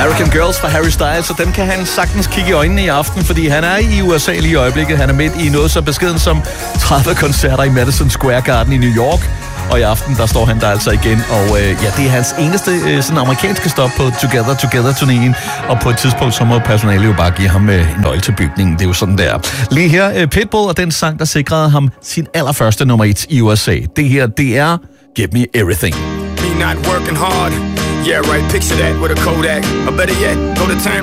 American Girls fra Harry Styles, og den kan han sagtens kigge i øjnene i aften, fordi han er i USA lige i øjeblikket. Han er midt i noget så beskeden som 30 koncerter i Madison Square Garden i New York. Og i aften, der står han der altså igen, og det er hans eneste sådan amerikanske stop på Together-turnéen. Og på et tidspunkt, så må personalet jo bare give ham en nøgle til bygningen. Det er jo sådan der. Lige her, Pitbull og den sang, der sikrede ham sin allerførste nummer 1 i USA. Det her, det er Give Me Everything. Me not working hard. Yeah, right, picture that with a Kodak. Or better yet, go to time